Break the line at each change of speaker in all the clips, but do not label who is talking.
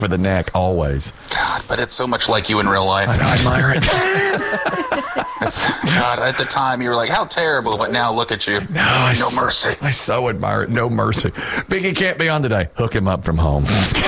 for the neck always.
God, but it's so much like you in real life.
I admire it.
God, at the time you were like, how terrible, but now look at you. No mercy.
I so admire it. No mercy. Biggie can't be on today. Hook him up from home.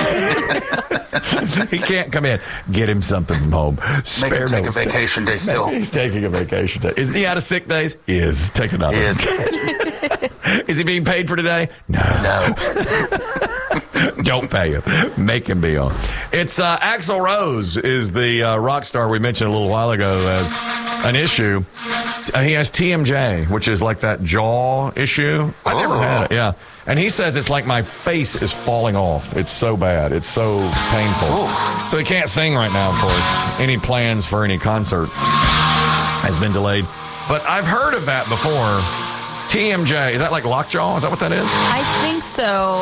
He can't come in. Get him something from home.
Make him take a vacation day still.
He's taking a vacation day. Isn't he out of sick days? He is. Take another.
He is.
Is he being paid for today?
No.
Don't pay him. Make him be on. It's Axl Rose is the rock star we mentioned a little while ago as an issue. He has TMJ, which is like that jaw issue. I never had it. Yeah. And he says it's like my face is falling off. It's so bad. It's so painful.
Ooh.
So he can't sing right now, of course. Any plans for any concert has been delayed. But I've heard of that before. TMJ, is that like lockjaw? Is that what that is?
I think so.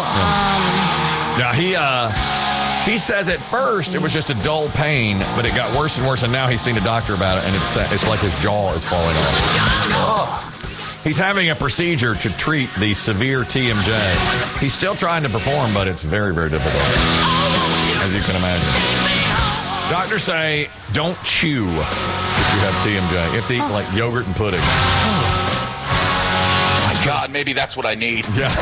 Yeah, he says at first it was just a dull pain, but it got worse and worse, and now he's seen a doctor about it, and it's like his jaw is falling off. He's having a procedure to treat the severe TMJ. He's still trying to perform, but it's very, very difficult, as you can imagine. Doctors say don't chew if you have TMJ. You have to eat like yogurt and pudding.
God, maybe that's what I need.
Yeah.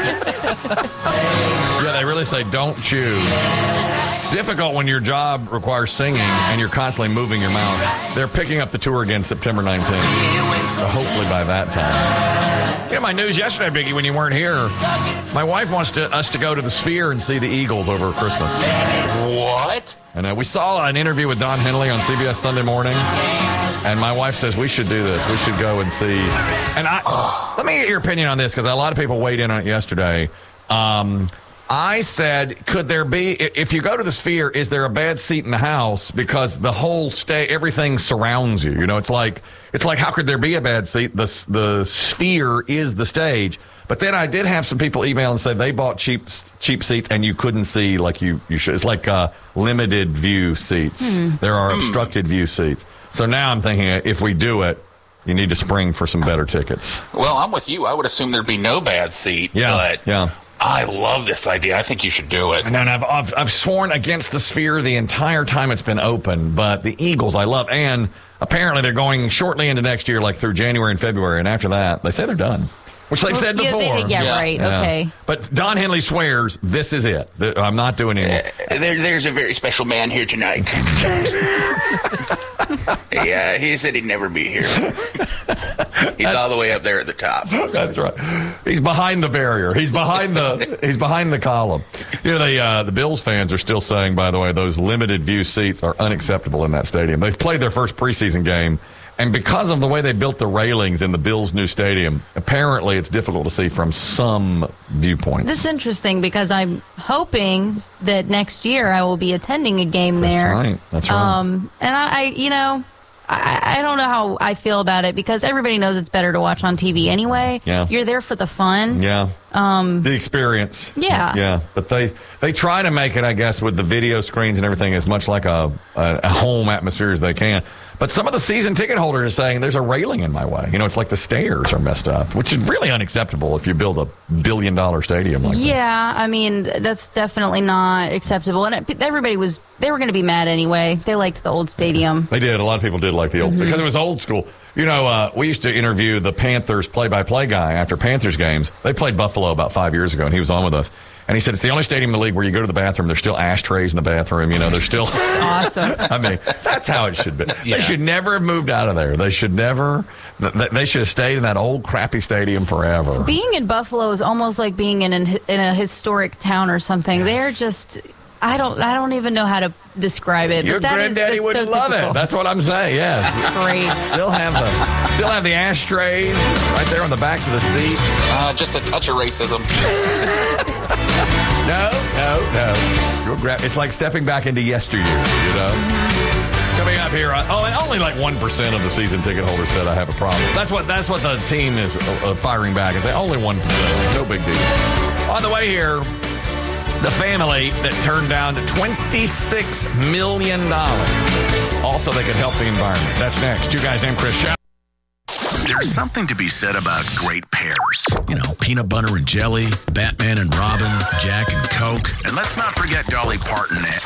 Yeah, they really say don't chew. Difficult when your job requires singing and you're constantly moving your mouth. They're picking up the tour again September 19th. So hopefully by that time. You know, my news yesterday, Biggie, when you weren't here, my wife wants us to go to the Sphere and see the Eagles over Christmas.
What?
And we saw an interview with Don Henley on CBS Sunday Morning. And my wife says, we should do this. We should go and see. And let me get your opinion on this, because a lot of people weighed in on it yesterday. I said, could there be, if you go to the Sphere, is there a bad seat in the house? Because the whole everything surrounds you. You know, it's like, how could there be a bad seat? The Sphere is the stage. But then I did have some people email and say they bought cheap seats and you couldn't see like you should. It's like limited view seats. There are obstructed view seats. So now I'm thinking if we do it, you need to spring for some better tickets.
Well, I'm with you. I would assume there'd be no bad seat. But I love this idea. I think you should do it.
And I've sworn against the Sphere the entire time it's been open, but the Eagles I love. And apparently they're going shortly into next year, like through January and February. And after that, they say they're done. Which they've said before.
Right.
Yeah.
Okay.
But Don Henley swears this is it. I'm not doing it anymore.
There's a very special man here tonight. Yeah, he said he'd never be here. He's all the way up there at the top.
That's right. He's behind the barrier. He's behind the column. You know, the Bills fans are still saying, by the way, those limited view seats are unacceptable in that stadium. They've played their first preseason game. And because of the way they built the railings in the Bills' new stadium, apparently it's difficult to see from some viewpoints.
This is interesting because I'm hoping that next year I will be attending a game there.
That's right.
And I don't know how I feel about it because everybody knows it's better to watch on TV anyway.
Yeah.
You're there for the fun.
Yeah. The experience.
Yeah.
Yeah. But they try to make it, I guess, with the video screens and everything as much like a home atmosphere as they can. But some of the season ticket holders are saying there's a railing in my way. You know, it's like the stairs are messed up, which is really unacceptable if you build $1 billion stadium like that.
Yeah, I mean, that's definitely not acceptable. And they were going to be mad anyway. They liked the old stadium.
They did. A lot of people did like the old, because it was old school. You know, we used to interview the Panthers play-by-play guy after Panthers games. They played Buffalo about 5 years ago, and he was on with us. And he said it's the only stadium in the league where you go to the bathroom, there's still ashtrays in the bathroom. You know, there's still...
That's awesome.
I mean, that's how it should be. Yeah. They should never have moved out of there. They should have stayed in that old crappy stadium forever.
Being in Buffalo is almost like being in a historic town or something. Yes. They're just... I don't even know how to describe it.
Your granddaddy would love it. That's what I'm saying. Yes,
it's great.
Still have the ashtrays right there on the backs of the seats.
Just a touch of racism.
No. It's like stepping back into yesteryear. You know. Coming up here, and only like 1% of the season ticket holders said I have a problem. That's what the team is firing back and say only 1%. No big deal. On the way here. The family that turned down $26 million. Also, they could help the environment. That's next. You guys named Chris Show.
There's something to be said about great pairs. You know, peanut butter and jelly, Batman and Robin, Jack and Coke. And let's not forget Dolly Parton